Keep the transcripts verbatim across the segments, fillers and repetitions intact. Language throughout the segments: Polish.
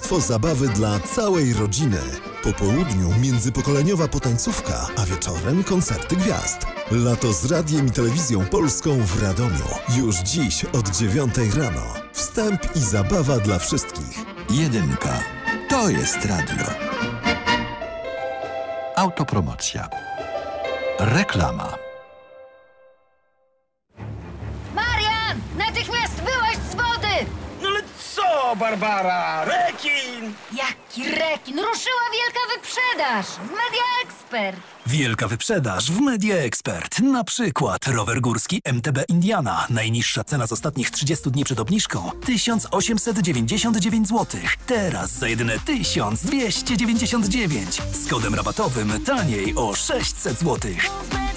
mnóstwo zabawy dla całej rodziny. Po południu międzypokoleniowa potańcówka, a wieczorem koncerty gwiazd. Lato z radiem i telewizją polską w Radomiu. Już dziś od dziewiątej rano. Wstęp i zabawa dla wszystkich. Jedynka. To jest radio. Autopromocja. Reklama. Marian! Natychmiast wyłaź z wody! No ale co, Barbara? Rekin! Jaki rekin? Ruszyła wielka wyprzedaż w Media Expert. Wielka wyprzedaż w Media Expert. Na przykład rower górski M T B Indiana. Najniższa cena z ostatnich trzydziestu dni przed obniżką tysiąc osiemset dziewięćdziesiąt dziewięć złotych. Teraz za jedyne tysiąc dwieście dziewięćdziesiąt dziewięć. Z kodem rabatowym taniej o sześćset złotych.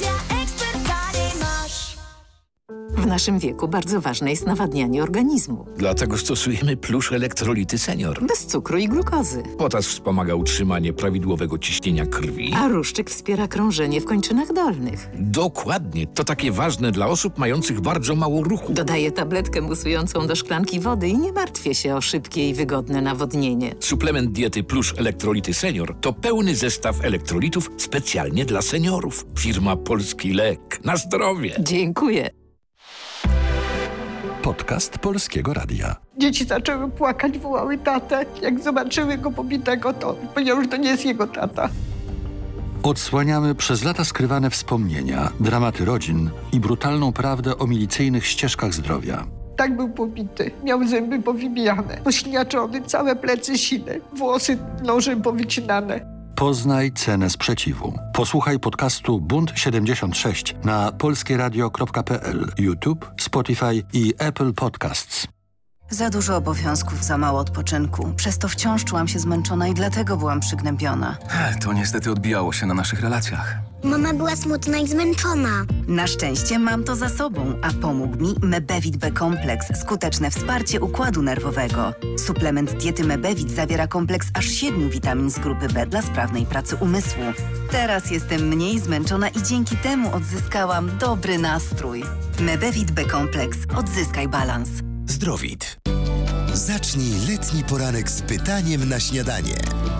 W naszym wieku bardzo ważne jest nawadnianie organizmu. Dlatego stosujemy Plusz Elektrolity Senior. Bez cukru i glukozy. Potas wspomaga utrzymanie prawidłowego ciśnienia krwi. A ruszczyk wspiera krążenie w kończynach dolnych. Dokładnie. To takie ważne dla osób mających bardzo mało ruchu. Dodaję tabletkę musującą do szklanki wody i nie martwię się o szybkie i wygodne nawodnienie. Suplement diety Plusz Elektrolity Senior to pełny zestaw elektrolitów specjalnie dla seniorów. Firma Polski Lek. Na zdrowie. Dziękuję. Podcast Polskiego Radia. Dzieci zaczęły płakać, wołały tatę. Jak zobaczyły go pobitego, to powiedział, że to nie jest jego tata. Odsłaniamy przez lata skrywane wspomnienia, dramaty rodzin i brutalną prawdę o milicyjnych ścieżkach zdrowia. Tak był pobity. Miał zęby powybijane, pośniaczony, całe plecy sine, włosy nożem powycinane. Poznaj cenę sprzeciwu. Posłuchaj podcastu Bunt siedemdziesiąt sześć na polskieradio kropka p l, YouTube, Spotify i Apple Podcasts. Za dużo obowiązków, za mało odpoczynku. Przez to wciąż czułam się zmęczona i dlatego byłam przygnębiona. To niestety odbijało się na naszych relacjach. Mama była smutna i zmęczona. Na szczęście mam to za sobą, a pomógł mi Mebevit B-kompleks. Skuteczne wsparcie układu nerwowego. Suplement diety Mebevit zawiera kompleks aż siedmiu witamin z grupy B dla sprawnej pracy umysłu. Teraz jestem mniej zmęczona i dzięki temu odzyskałam dobry nastrój. Mebevit B-kompleks. Odzyskaj balans. Zdrowit. Zacznij letni poranek z pytaniem na śniadanie.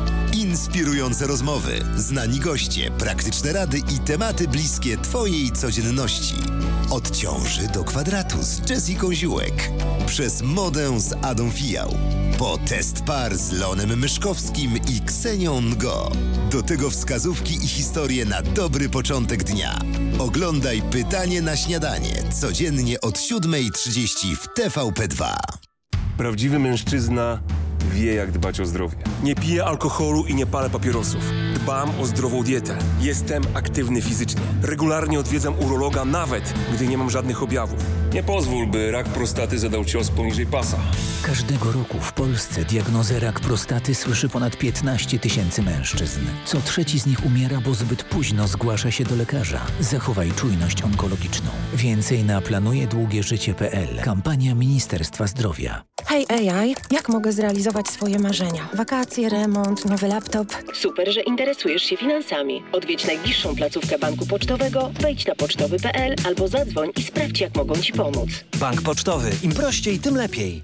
Inspirujące rozmowy, znani goście, praktyczne rady i tematy bliskie Twojej codzienności. Od ciąży do kwadratu z Jessiką Ziółek. Przez modę z Adą Fijał. Po test par z Leonem Myszkowskim i Ksenią Ngo. Do tego wskazówki i historie na dobry początek dnia. Oglądaj Pytanie na śniadanie codziennie od siódmej trzydzieści w T V P dwa. Prawdziwy mężczyzna wie, jak dbać o zdrowie. Nie piję alkoholu i nie palę papierosów. Dbam o zdrową dietę. Jestem aktywny fizycznie. Regularnie odwiedzam urologa, nawet gdy nie mam żadnych objawów. Nie pozwól, by rak prostaty zadał cios poniżej pasa. Każdego roku w Polsce diagnozę rak prostaty słyszy ponad piętnaście tysięcy mężczyzn. Co trzeci z nich umiera, bo zbyt późno zgłasza się do lekarza. Zachowaj czujność onkologiczną. Więcej na planuje długie życie kropka p l. Kampania Ministerstwa Zdrowia. Hej A I, jak mogę zrealizować swoje marzenia? Wakacje, remont, nowy laptop. Super, że interesujesz się finansami. Odwiedź najbliższą placówkę banku pocztowego, wejdź na pocztowy kropka p l albo zadzwoń i sprawdź, jak mogą Ci pomóc. Bank Pocztowy. Im prościej, tym lepiej.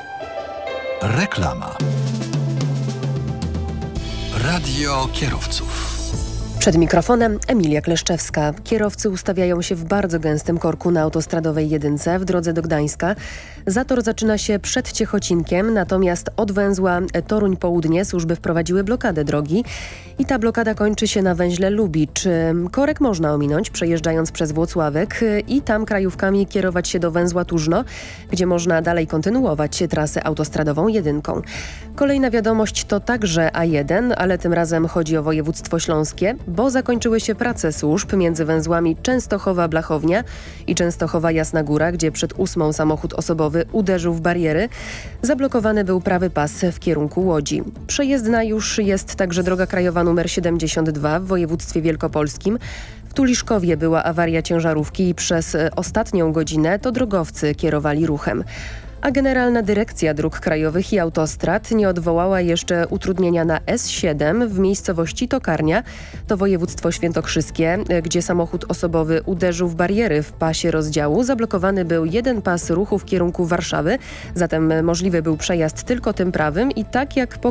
Reklama. Radio kierowców. Przed mikrofonem Emilia Kleszczewska. Kierowcy ustawiają się w bardzo gęstym korku na autostradowej jedynce w drodze do Gdańska. Zator zaczyna się przed Ciechocinkiem, natomiast od węzła Toruń Południe służby wprowadziły blokadę drogi i ta blokada kończy się na węźle Lubicz. Korek można ominąć przejeżdżając przez Włocławek i tam krajówkami kierować się do węzła Tużno, gdzie można dalej kontynuować trasę autostradową jedynką. Kolejna wiadomość to także A jeden, ale tym razem chodzi o województwo śląskie, bo zakończyły się prace służb między węzłami Częstochowa-Blachownia i Częstochowa-Jasna Góra, gdzie przed ósmą samochód osobowy uderzył w bariery. Zablokowany był prawy pas w kierunku Łodzi. Przejezdna już jest także droga krajowa numer siedemdziesiąt dwa w województwie wielkopolskim. W Tuliszkowie była awaria ciężarówki i przez ostatnią godzinę to drogowcy kierowali ruchem. A Generalna Dyrekcja Dróg Krajowych i Autostrad nie odwołała jeszcze utrudnienia na S siedem w miejscowości Tokarnia, to województwo świętokrzyskie, gdzie samochód osobowy uderzył w bariery w pasie rozdziału. Zablokowany był jeden pas ruchu w kierunku Warszawy, zatem możliwy był przejazd tylko tym prawym i tak jak po